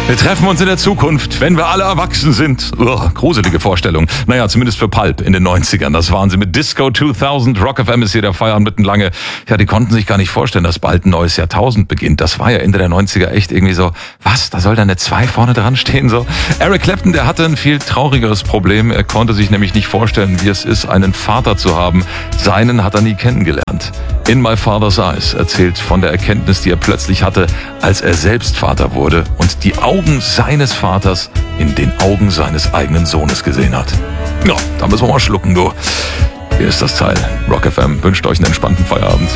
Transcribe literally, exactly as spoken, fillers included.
Wir treffen uns in der Zukunft, wenn wir alle erwachsen sind. Oh, gruselige Vorstellung. Naja, zumindest für Pulp in den neunzigern. Das waren sie mit Disco zweitausend. Rock F M ist hier der Feierabend mitten lange. Ja, die konnten sich gar nicht vorstellen, dass bald ein neues Jahrtausend beginnt. Das war ja Ende der neunziger echt irgendwie so, was, da soll da eine zwei vorne dran stehen? So. Eric Clapton, der hatte ein viel traurigeres Problem. Er konnte sich nämlich nicht vorstellen, wie es ist, einen Vater zu haben. Seinen hat er nie kennengelernt. In My Father's Eyes erzählt von der Erkenntnis, die er plötzlich hatte, als er selbst Vater wurde und die Augen seines Vaters in den Augen seines eigenen Sohnes gesehen hat. Ja, da müssen wir mal schlucken, du. Hier ist das Teil. Rock F M wünscht euch einen entspannten Feierabend.